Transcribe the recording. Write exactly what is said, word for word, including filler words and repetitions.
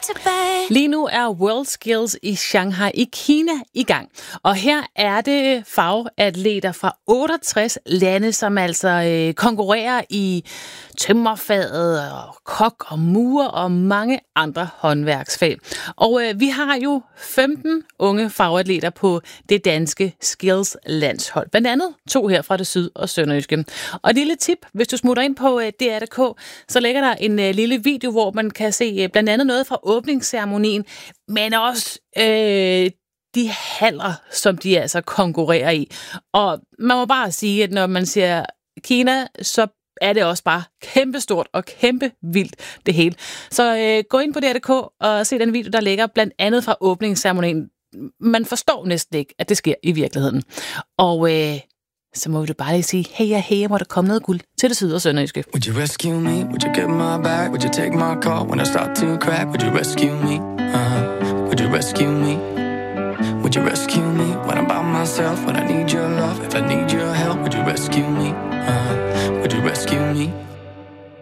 tilbage. Lige nu er World Skills i Shanghai i Kina i gang. Og her er det fagatleter fra otteogtres lande, som altså øh, konkurrerer i tømmerfaget og kok og murer og mange andre håndværksfag. Og øh, vi har jo femten unge fagatleter på det danske Skills landshold. Blandt andet to her fra det syd- og sønderjyske. Og et lille tip, hvis du smutter ind på øh, D R punktum d k, så ligger der en øh, lille video, hvor man kan se øh, blandt andet noget fra åbningsceremonien, men også øh, de haller, som de altså konkurrerer i. Og man må bare sige, at når man siger Kina, så er det også bare kæmpestort og kæmpe vildt det hele. Så øh, gå ind på D R punktum d k og se den video, der ligger blandt andet fra åbningsceremonien. Man forstår næsten ikke, at det sker i virkeligheden. Og øh, så må vi da bare lige sige, hey ja, hey, må der komme noget guld til det syd- og sønderjyske. Would you rescue me? Would you get my back? Would you take my call when I start to crack? Would you rescue me? Uh-huh. Would you rescue me? Would you rescue me when I'm by myself? When I need your love, if I need your help, would you rescue me?